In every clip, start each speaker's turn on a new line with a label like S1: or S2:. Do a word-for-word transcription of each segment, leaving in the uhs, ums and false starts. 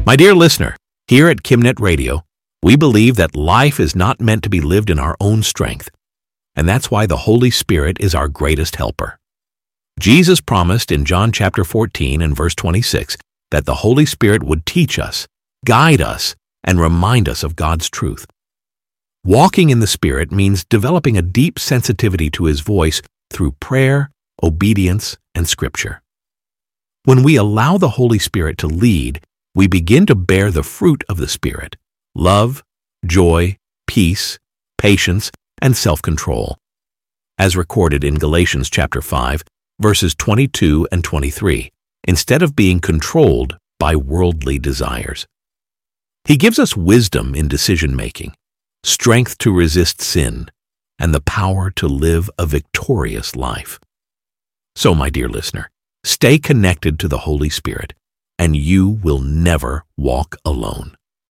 S1: My dear listener, here at KimNet Radio, we believe that life is not meant to be lived in our own strength, and that's why the Holy Spirit is our greatest helper. Jesus promised in John chapter fourteen and verse twenty-six that the Holy Spirit would teach us, guide us, and remind us of God's truth. Walking in the Spirit means developing a deep sensitivity to His voice through prayer, obedience, and Scripture. When we allow the Holy Spirit to lead, we begin to bear the fruit of the Spirit: love, joy, peace, patience, and self-control, as recorded in Galatians chapter five, verses twenty-two and twenty-three, instead of being controlled by worldly desires. He gives us wisdom in decision-making, strength to resist sin, and the power to live a victorious life. So, my dear listener, stay connected to the Holy Spirit, and you will never walk alone.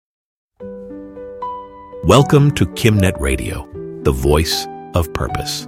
S1: Welcome to KimNet Radio, the voice of purpose.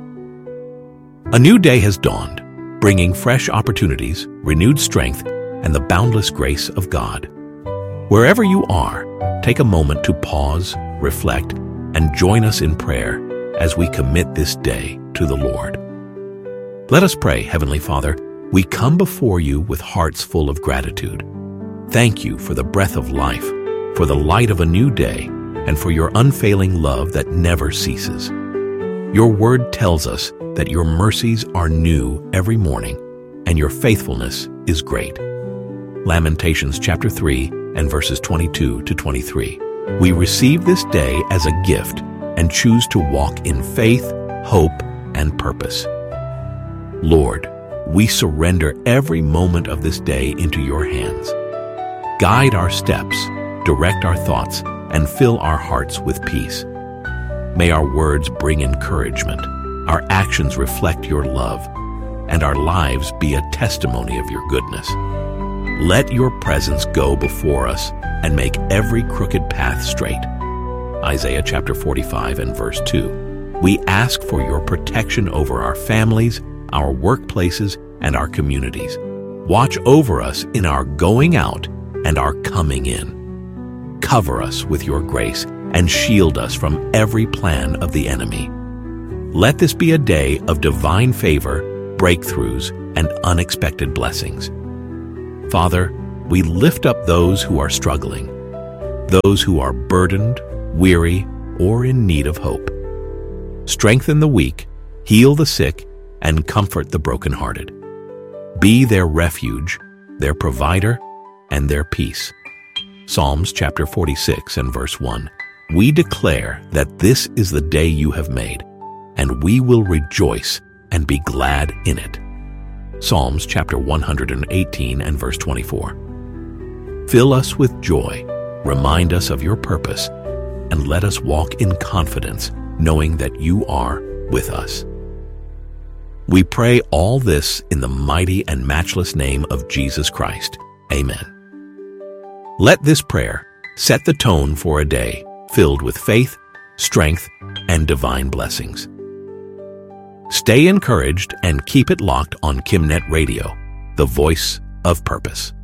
S1: A new day has dawned, bringing fresh opportunities, renewed strength, and the boundless grace of God. Wherever you are, take a moment to pause, reflect, and join us in prayer as we commit this day to the Lord. Let us pray. Heavenly Father, we come before you with hearts full of gratitude. Thank you for the breath of life, for the light of a new day, and for your unfailing love that never ceases. Your word tells us that your mercies are new every morning, and your faithfulness is great. Lamentations chapter three and verses twenty-two to twenty-three. We receive this day as a gift and choose to walk in faith, hope, and purpose. Lord, we surrender every moment of this day into your hands. Guide our steps, direct our thoughts, and fill our hearts with peace. May our words bring encouragement, our actions reflect your love, and our lives be a testimony of your goodness. Let your presence go before us and make every crooked path straight. Isaiah chapter forty-five and verse two. We ask for your protection over our families, our workplaces, and our communities. Watch over us in our going out and our coming in. Cover us with your grace and shield us from every plan of the enemy. Let this be a day of divine favor, breakthroughs, and unexpected blessings. Father, we lift up those who are struggling, those who are burdened, weary, or in need of hope. Strengthen the weak, heal the sick, and comfort the brokenhearted. Be their refuge, their provider, and their peace. Psalms chapter forty-six and verse one. We declare that this is the day you have made, and we will rejoice and be glad in it. Psalms chapter one hundred eighteen and verse twenty-four. Fill us with joy, remind us of your purpose, and let us walk in confidence, knowing that you are with us. We pray all this in the mighty and matchless name of Jesus Christ. Amen. Let this prayer set the tone for a day filled with faith, strength, and divine blessings. Stay encouraged and keep it locked on KimNet Radio, the voice of purpose.